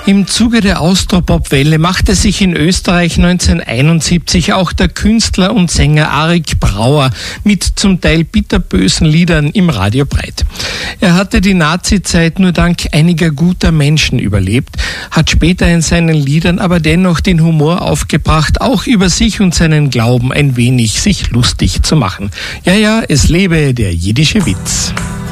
Im Zuge der Austropop-Welle machte sich in Österreich 1971 auch der Künstler und Sänger Arik Brauer mit zum Teil bitterbösen Liedern im Radio breit. Er hatte die Nazi-Zeit nur dank einiger guter Menschen überlebt, hat später in seinen Liedern aber dennoch den Humor aufgebracht, auch über sich und seinen Glauben ein wenig sich lustig zu machen. Ja, es lebe der jiddische Witz.